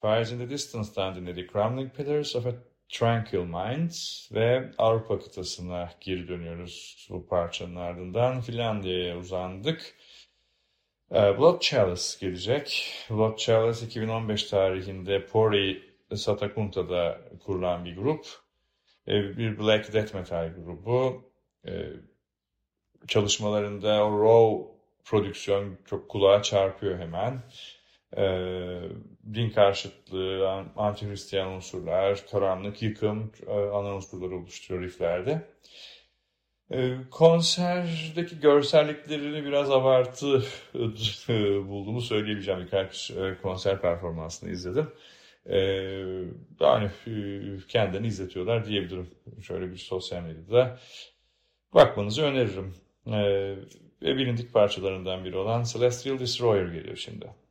Fires in the Distance'dan dinledik. Crumbling Pillars of a Tranquil Mind ve Avrupa kıtasına geri dönüyoruz bu parçanın ardından. Finlandiya'ya uzandık. Blood Chalice gelecek. Blood Chalice 2015 tarihinde Pori Satakunta'da kurulan bir grup. Bir black death metal grubu. Çalışmalarında o raw prodüksiyon çok kulağa çarpıyor hemen. Din karşıtlığı, anti-Hristiyan unsurlar, karanlık, yıkım ana unsurları oluşturuyor rifflerde. Konserdeki görselliklerini biraz abartı bulduğumu söyleyebileceğim. Birkaç konser performansını izledim. Yani kendini izletiyorlar diyebilirim. Şöyle bir sosyal medyada bakmanızı öneririm. Ve bilindik parçalarından biri olan Celestial Destroyer geliyor şimdi.